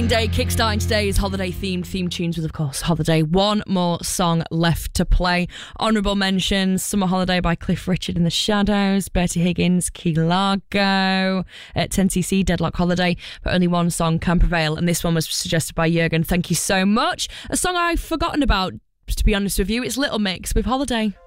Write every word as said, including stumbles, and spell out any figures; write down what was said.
Green Day kickstarting today's holiday-themed theme tunes with, of course, Holiday. One more song left to play. Honourable mentions: Summer Holiday by Cliff Richard and the Shadows, Bertie Higgins, Key Largo, at ten C C, Deadlock Holiday, but only one song can prevail, and this one was suggested by Jürgen. Thank you so much. A song I've forgotten about, to be honest with you. It's Little Mix with Holiday.